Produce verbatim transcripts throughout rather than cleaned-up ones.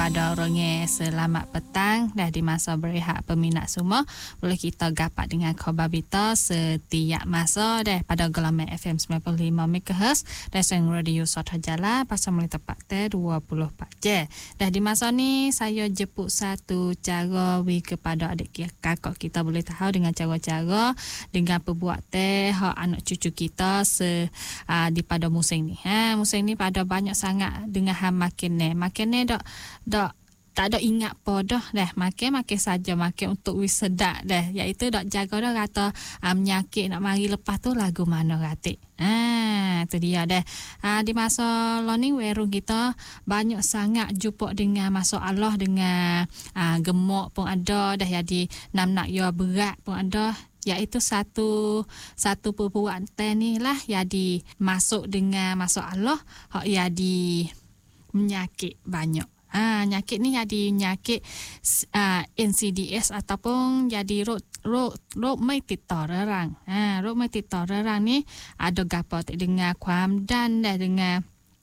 kepada orangnya selamat petang. Dah di masa berehat peminat semua, boleh kita gapat dengan khabar berita setiap masa dah pada gelombang F M sembilan puluh lima megahertz dan Seng Radio Sota Jala pasal mulai tepat te dua puluh empat jam. Dah di masa ni saya jemput satu cara we kepada adik kakak kita boleh tahu dengan cara-cara dengan perbuat teh hak anak cucu kita se uh, di pada musim ni. Ha, musim ni pada banyak sangat dengan ham makin ni. Makin ni dak dak tak ada ingat apa dah dah makan makan saja makan untuk wis sedap dah, iaitu dak jaga dah kata uh, penyakit nak mari lepas tu lagu mana ratik. Ah, tu dia dah. Ah, di masa learning werung kita banyak sangat jumpa dengan masalah dengan ah, gemuk pun ada dah, jadi nam nak ya berat pun ada, iaitu satu satu perbuatan ni lah jadi masuk dengan masalah hak jadi penyakit banyak. Ah, penyakit ni jadi penyakit uh, N C D S ataupun jadi rot rot rot mai titar orang. Ah, rot mai titar orang ni ada gapo tak dengan kuam dan dah dengan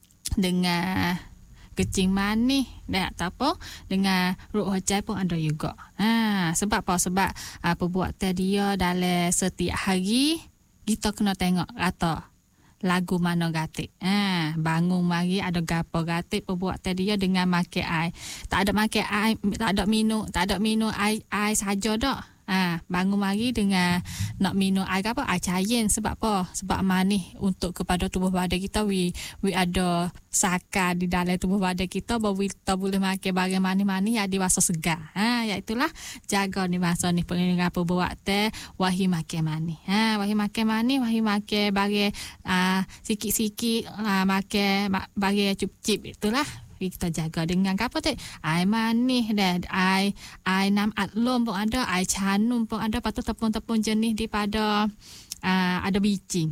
dengan kecing manis dah ataupun dengan rot hajai pun ada juga. Ah, sebab apa? Sebab uh, perbuatan dia dalam setiap hari kita kena tengok kata lagu mana gatik. Ah, bangun mari ada gapo gatik perbuatan dia dengan makan air. Tak ada makan air, tak ada minum, tak ada minum air air saja dak. Ah, bangun mari dengan nak minum air apa? Air cair. Sebab apa? Sebab manis untuk kepada tubuh badan kita. We we ada saka di dalam tubuh badan kita bahawa kita boleh makan barang manis-manis yang diwasa segar. Ha, iaitulah jaga ni masa ni pengen apa buat teh wahi makan manis. Ha, wahi makan manis, wahi makan barang ah sikit-sikit ah, makan barang cup-cip itulah. Kita jaga dengan apa tu? Air manis dah, air air nam atlom pun ada, air canum pun ada, patut tepung-tepung jenis daripada uh, ada bicing.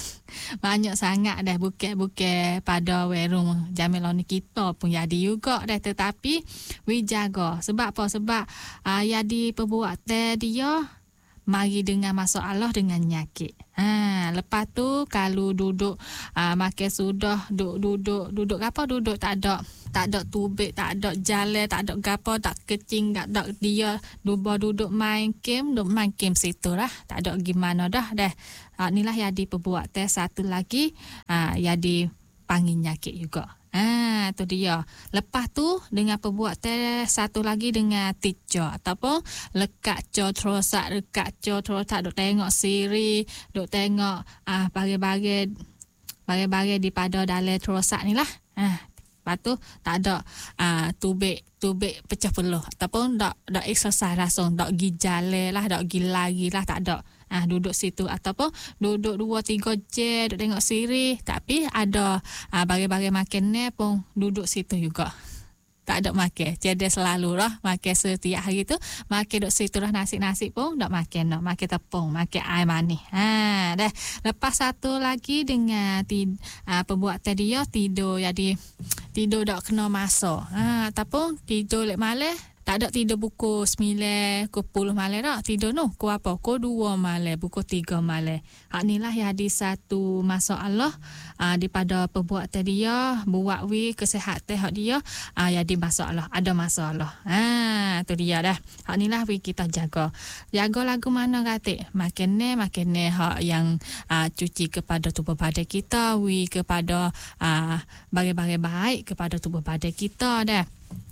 Banyak sangat dah buket-buket pada werung jameloni kita pun jadi juga dah, tetapi we jaga. Sebab apa? Sebab uh, jadi perbuatan dia mari dengan masalah dengan nyakit. Ha, lepas tu kalau duduk uh, makan sudah duduk-duduk duduk apa duduk tak ada tak ada tubik, tak ada jalan, tak ada gapo, tak kecing, tak ada dia duduk duduk main game, duduk main game situlah. Tak ada gimana dah dah. Uh, inilah jadi perbuatan satu lagi uh, jadi panggil nyakit juga. Ah, tu dia. Lepas tu dengan perbuatan satu lagi dengan teacher ataupun lekat co terosak, lekat co terosak duk tengok siri, duk tengok ah bagi-bagi bagi-bagi di pada dalam terosak ni lah. Ah, lepas tu tak ada ah tubik tubik pecah peluh ataupun dak dak exercise langsung, dak gi jalan lah, dak gi lari lah, tak ada. Ah, duduk situ ataupun duduk dua tiga jam duduk tengok siri, tapi ada ah, bagi-bagi makan ni pun duduk situ juga. Tak ada makan. Jadi selalu lah makan setiap hari tu, makan duduk situ lah, nasi-nasi pun tak makan, nak makan tepung, makan air manis. Ha, dah. Lepas satu lagi dengan tid, ah, perbuatan dia tidur, jadi tidur tak kena masa. Ha, ataupun tidur lek malam. Tak ada tidur pukul sembilan, pukul sepuluh malam tak tidur no. Pukul apa? Pukul dua malam, pukul tiga malam. Hak ni lah yang ada satu masalah uh, daripada perbuatan dia, buat we kesihatan hak dia, uh, jadi masalah, ada masalah. Ha, tu dia dah. Hak ni lah we kita jaga. Jaga lagu mana katik? Makan ni, makan ni hak yang uh, cuci kepada tubuh badan kita, we kepada uh, bagi-bagi baik kepada tubuh badan kita dah.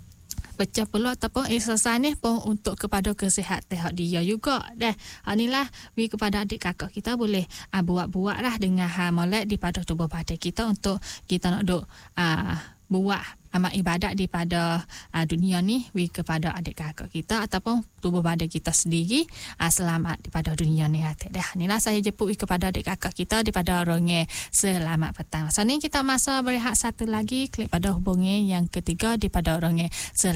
Pecah peluh ataupun exercise ni pun untuk kepada kesihatan hak dia juga dah. Inilah we kepada adik kakak kita boleh uh, buat-buat lah dengan hal molek daripada tubuh badan kita untuk kita nak duk uh, buat amal ibadat daripada uh, dunia ni we kepada adik kakak kita ataupun tubuh badan kita sendiri uh, selamat daripada dunia ni hati dah. Inilah saya jemput we kepada adik kakak kita daripada orangnya selamat petang. Masa ni kita masa berehat satu lagi klik pada hubungi yang ketiga daripada orangnya selamat